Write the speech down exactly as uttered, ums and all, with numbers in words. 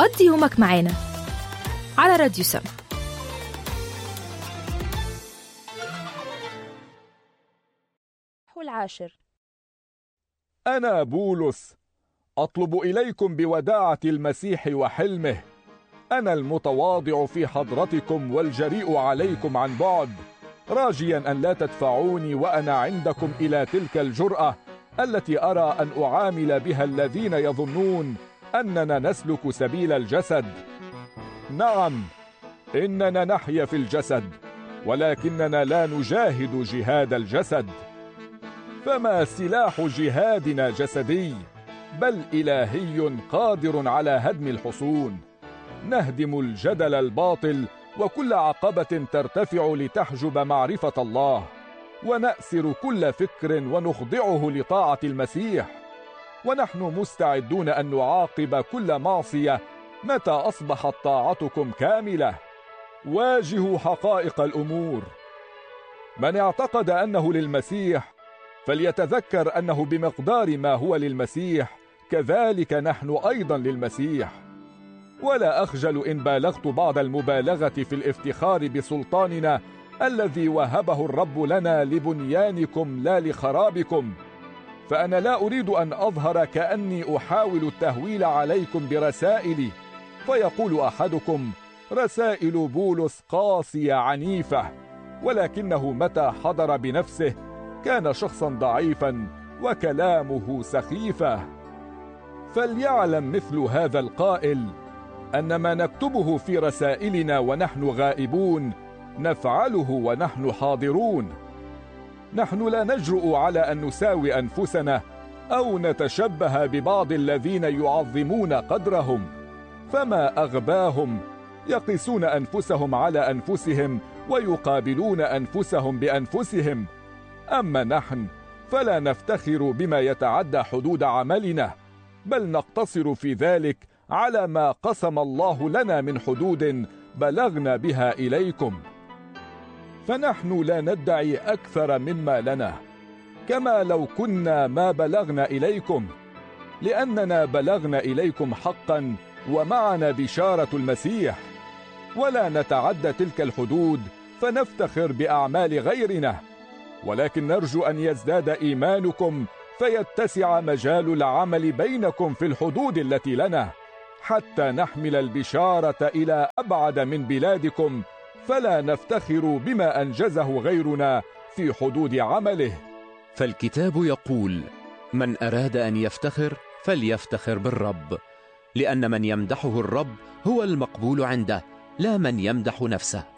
قضي يومك معانا على راديو سما. العاشر. أنا بولس أطلب إليكم بوداعة المسيح وحلمه، أنا المتواضع في حضرتكم والجريء عليكم عن بعد، راجيا أن لا تدفعوني وأنا عندكم إلى تلك الجرأة التي أرى أن أعامل بها الذين يظنون أننا نسلك سبيل الجسد. نعم، إننا نحيا في الجسد، ولكننا لا نجاهد جهاد الجسد. فما سلاح جهادنا جسدي، بل إلهي قادر على هدم الحصون. نهدم الجدل الباطل وكل عقبة ترتفع لتحجب معرفة الله، ونأسر كل فكر ونخضعه لطاعة المسيح، ونحن مستعدون أن نعاقب كل معصية متى أصبحت طاعتكم كاملة. واجهوا حقائق الأمور. من اعتقد أنه للمسيح فليتذكر أنه بمقدار ما هو للمسيح كذلك نحن أيضا للمسيح. ولا أخجل إن بالغت بعض المبالغة في الافتخار بسلطاننا الذي وهبه الرب لنا لبنيانكم لا لخرابكم، فأنا لا أريد أن أظهر كأني أحاول التهويل عليكم برسائلي، فيقول أحدكم: رسائل بولس قاسية عنيفة، ولكنه متى حضر بنفسه كان شخصا ضعيفا وكلامه سخيفة. فليعلم مثل هذا القائل أن ما نكتبه في رسائلنا ونحن غائبون نفعله ونحن حاضرون. نحن لا نجرؤ على أن نساوي أنفسنا أو نتشبه ببعض الذين يعظمون قدرهم، فما أغباهم، يقيسون أنفسهم على أنفسهم ويقابلون أنفسهم بأنفسهم. أما نحن فلا نفتخر بما يتعدى حدود عملنا، بل نقتصر في ذلك على ما قسم الله لنا من حدود بلغنا بها إليكم. فنحن لا ندعي أكثر مما لنا، كما لو كنا ما بلغنا إليكم، لأننا بلغنا إليكم حقا ومعنا بشارة المسيح، ولا نتعدى تلك الحدود فنفتخر بأعمال غيرنا، ولكن نرجو أن يزداد إيمانكم فيتسع مجال العمل بينكم في الحدود التي لنا، حتى نحمل البشارة إلى أبعد من بلادكم، فلا نفتخر بما أنجزه غيرنا في حدود عمله. فالكتاب يقول: من أراد أن يفتخر فليفتخر بالرب، لأن من يمدحه الرب هو المقبول عنده، لا من يمدح نفسه.